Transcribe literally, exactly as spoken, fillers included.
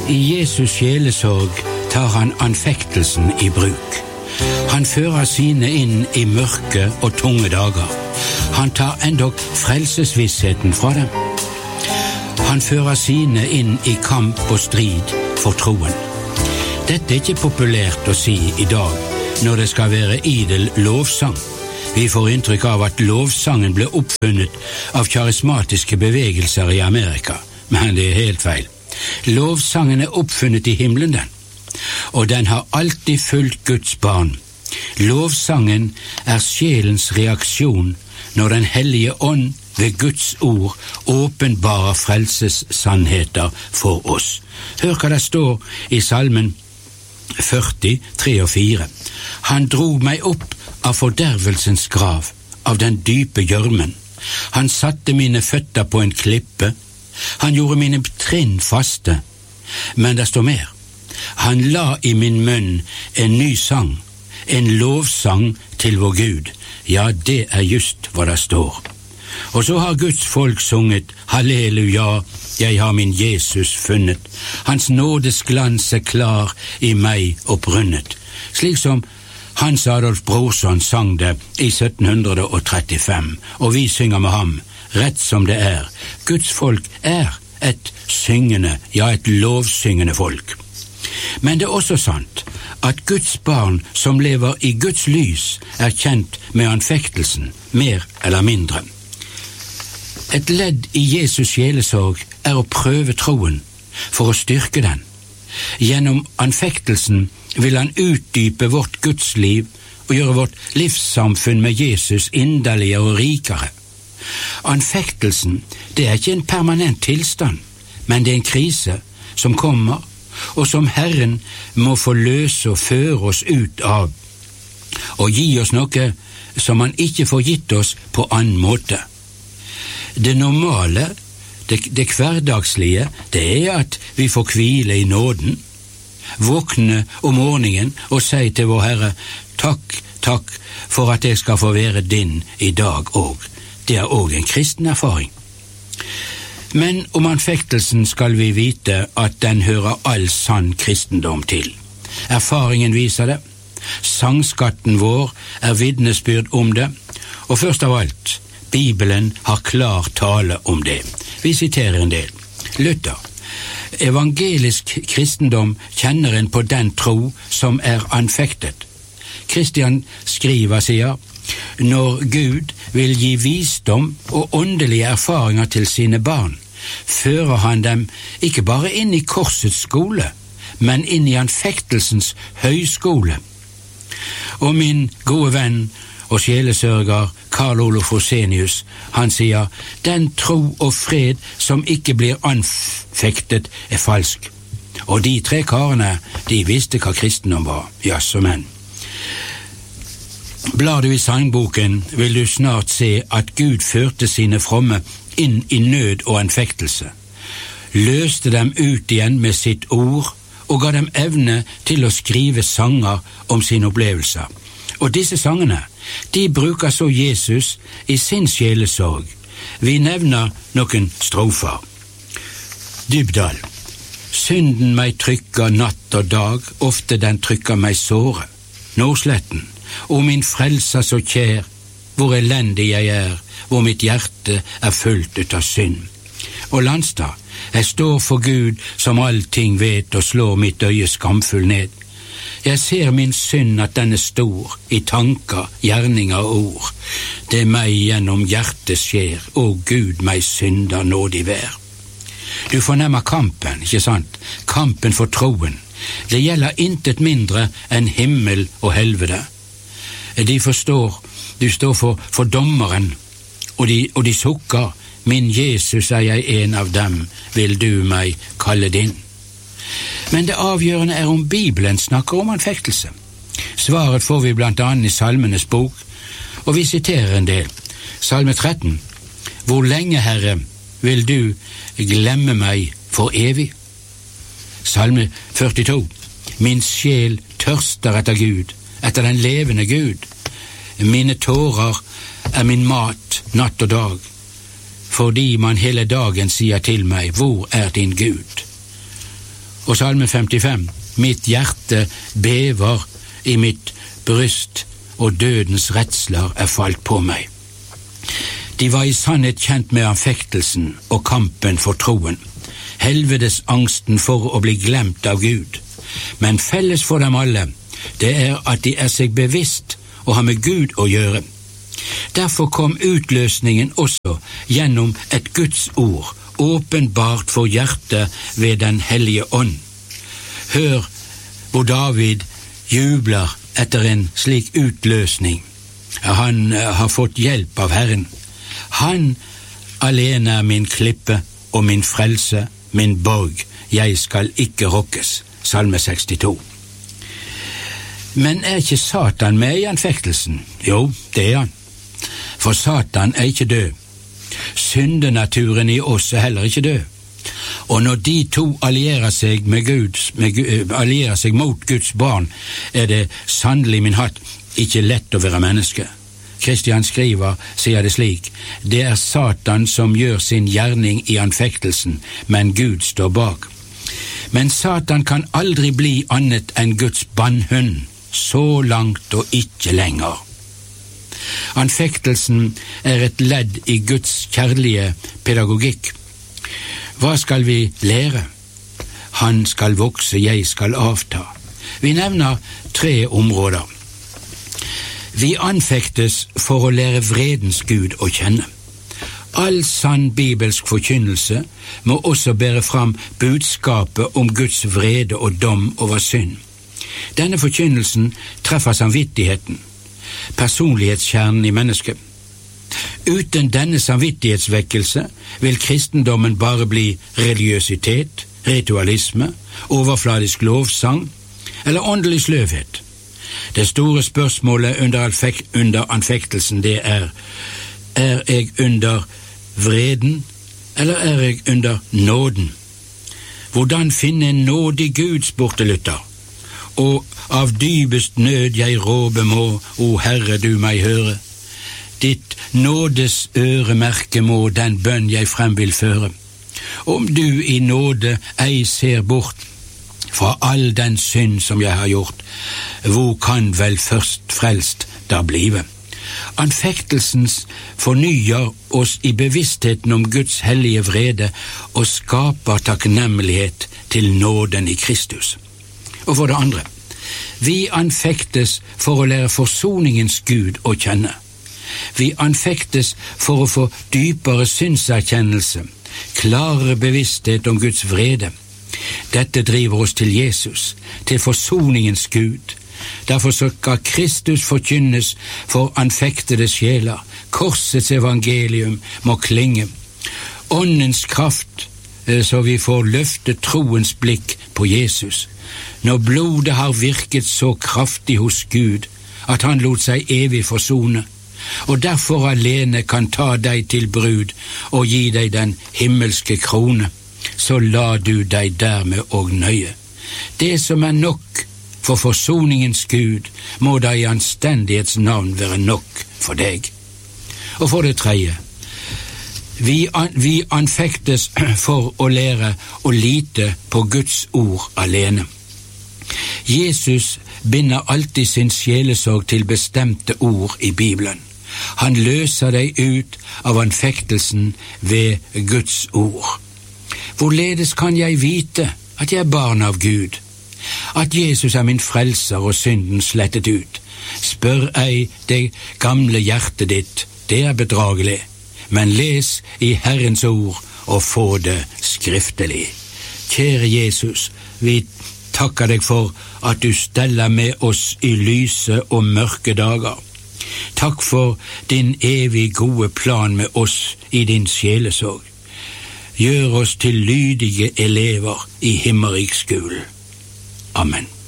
I Jesus sjelesorg tar han anfektelsen i bruk. Han fører sine inn i mørke og tunge dager. Han tar endog frelsesvissheten fra dem. Han fører sine inn i kamp og strid for troen. Dette er ikke populært å si i dag, når det skal være idel lovsang. Vi får inntrykk av at lovsangen ble oppfunnet av karismatiske bevegelser i Amerika, men det er helt feil. Lovsangen er oppfunnet i himmelen, den, og den har alltid fulgt Guds barn. Lovsangen er sjelens reaksjon når den hellige ånd ved Guds ord åpenbarer frelsessannheter for oss. Hør hva det står i salmen førti, tre og fire. Han drog meg opp av fordervelsens grav, av den dype gjørmen. Han satte mine føtter på en klippe. Han gjorde mine trinn faste. Men det står mer. Han la i min munn en ny sang, en lovsang til vår Gud. Ja, det er just hva det står. Og så har Guds folk sunget, halleluja, jeg har min Jesus funnet. Hans nådes glans er klar i meg opprunnet. Slik som Hans Adolf Brorson sang det i sytten trettifem, og vi synger med ham, rett som det er. Guds folk er et syngende, ja, et lovsyngende folk. Men det er også sant at Guds barn som lever i Guds lys er kjent med anfektelsen, mer eller mindre. Et ledd i Jesus sjelesorg er å prøve troen for å styrke den. Gjennom anfektelsen vil han utdype vårt gudsliv og gjøre vårt livssamfunn med Jesus inderligere og rikere. Anfektelsen, det er ikke en permanent tilstand, men det er en krise som kommer, og som Herren må få løse og føre oss ut av, og gi oss noe som han ikke får gitt oss på annen måte. Det normale, det, det hverdagslige, det er at vi får hvile i nåden, våkne om morgenen og si til vår Herre, takk, takk for at jeg skal få være din i dag òg. Det er òg en kristen erfaring. Men om anfektelsen skal vi vite at den hører all sann kristendom til. Erfaringen viser det, sangskatten vår er vitnesbyrd om det, og først av alt, Bibelen har klar tale om det. Vi siterer en del. Luther. Evangelisk kristendom kjenner en på den tro som er anfektet. Kristian skriver, sier, når Gud vil gi visdom og åndelige erfaringer til sine barn, fører han dem ikke bare inn i korsets skole, men inn i anfektelsens høyskole. Og min gode venn og sjelesørger Karl Olof Rosenius, han sier, den tro og fred som ikke blir anfektet er falsk. Og de tre karene, de visste hva kristendom var, jaså men. Blar du i sangboken, vil du snart se at Gud førte sine fromme inn i nød og anfektelse, løste dem ut igjen med sitt ord og ga dem evne til å skrive sanger om sine opplevelser. Og disse sangene, de bruker så Jesus i sin sjelesorg. Vi nevner noen strofer. Dybdal. Synden meg trykker natt og dag, ofte den trykker meg såre. Nordsletten. O min frelser så kjær, hvor elendig jeg er, hvor mitt hjerte er fullt ut av synd. Og Landstad. Jeg står for Gud som allting vet og slår mitt øye skamfull ned. Jeg ser min synd at den er stor, i tanker, gjerninger og ord. Det meg gjennom hjertet skjer, å Gud meg synder nådig vær. Du fornemmer kampen, ikke sant? Kampen for troen. Det gjelder intet mindre enn himmel og helvete. De forstår, du står for, for dommeren, og de, og de sukker, min Jesus er jeg en av dem, vil du meg kalle din. Men det avgjørende er om Bibelen snakker om anfektelse. Svaret får vi blant annet i Salmenes bok, og vi siterer en del. Salme tretten. Hvor lenge, Herre, vil du glemme meg for evig? Salme førtito. Min sjel tørster etter Gud, etter den levende Gud. Mine tårer er min mat natt og dag, fordi man hele dagen sier til meg, hvor er din Gud? Og salme femtifem, mitt hjerte bever i mitt bryst, og dødens redsler er falt på meg. De var i sannhet kjent med anfektelsen og kampen for troen, helvedes angsten for å bli glemt av Gud. Men felles for dem alle, det er at de er seg bevisst å ha med Gud å gjøre. Derfor kom utløsningen også gjennom et Guds ord, åpenbart for hjertet ved den hellige ånd. Hør hvor David jubler etter en slik utløsning. Han har fått hjelp av Herren. Han alene er min klippe og min frelse, min borg. Jeg skal ikke rokkes. Salme sekstito. Men er ikke Satan med i anfektelsen? Jo, det er han. For Satan er ikke død. Syndenaturen i oss er heller ikke død. Og når de to allierer seg, med Gud, med, allierer seg mot Guds barn, er det sannelig, min hatt, ikke lett å være menneske. Kristian skriver, sier det slik, det er Satan som gjør sin gjerning i anfektelsen, men Gud står bak. Men Satan kan aldri bli annet enn Guds bannhund, så langt og ikke lenger. Anfektelsen er et ledd i Guds kjærlige pedagogikk. Hva skal vi lære? Han skal vokse, jeg skal avta. Vi nevner tre områder. Vi anfektes for å lære vredens Gud å kjenne. All sann bibelsk forkynnelse må også bære fram budskapet om Guds vrede og dom over synd. Denne forkynnelsen treffer samvittigheten, personlighetskjernen i mennesket. Uten denne samvittighetsvekkelse vil kristendommen bare bli religiøsitet, ritualisme, overfladisk lovsang eller åndelig sløvhet. Det store spørsmålet under, under anfektelsen det er, er jeg under vreden, eller er jeg under nåden? Hvordan finne en nådig Gud, spurte Luther? Og av dybest nød jeg råbe må, o Herre, du meg høre. Ditt nådes øremerke må den bønn jeg frem vil føre. Om du i nåde ei ser bort fra all den synd som jeg har gjort, hvor kan vel først frelst da blive? Anfektelsens fornyer oss i bevisstheten om Guds hellige vrede og skaper takknemlighet til nåden i Kristus. Og for det andre, vi anfektes for å lære forsoningens Gud å kjenne. Vi anfektes for å få dypere synserkjennelse, klarere bevissthet om Guds vrede. Dette driver oss til Jesus, til forsoningens Gud. Derfor skal Kristus forkynnes for anfektede sjeler. Korsets evangelium må klinge. Åndens kraft, så vi får løfte troens blikk på Jesus. Når blodet har virket så kraftig hos Gud, at han lot seg evig forsone, og derfor alene kan ta deg til brud og gi deg den himmelske krone, så la du deg dermed og nøye. Det som er nok for forsoningens Gud, må da i anstendighets navn være nok for deg. Og for det tredje, vi, an, vi anfektes for å lære å lite på Guds ord alene. Jesus binder alltid sin sjelesorg til bestemte ord i Bibelen. Han løser deg ut av anfektelsen ved Guds ord. Hvorledes kan jeg vite at jeg er barn av Gud? At Jesus er min frelser og synden slettet ut? Spør ei det gamle hjertet ditt, det er bedragelig. Men les i Herrens ord og få det skriftelig. Kjære Jesus, vi takker deg for at du steller med oss i lyse og mørke dager. Takk for din evig gode plan med oss i din sjelesorg. Gjør oss til lydige elever i Himmeriksskolen. Amen.